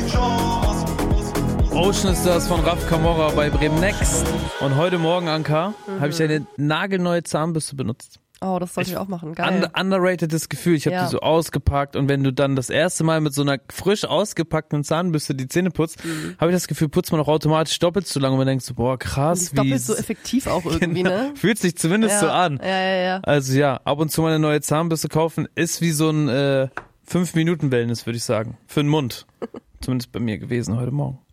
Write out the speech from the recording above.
Ocean ist das von Raf Camora bei Bremen Next. Und heute Morgen, Anka, habe ich eine nagelneue Zahnbürste benutzt. Oh, das sollte ich auch machen. Geil. Underratedes Gefühl. Ich habe die so ausgepackt und wenn du dann das erste Mal mit so einer frisch ausgepackten Zahnbürste die Zähne putzt, habe ich das Gefühl, putzt man auch automatisch doppelt so lang und man denkt so, boah, krass. Und doppelt so effektiv auch irgendwie, genau, ne? Fühlt sich zumindest so an. Ja. Also ja, ab und zu mal eine neue Zahnbürste kaufen ist wie so ein 5-Minuten-Wellness, würde ich sagen. Für den Mund. Zumindest bei mir gewesen heute Morgen.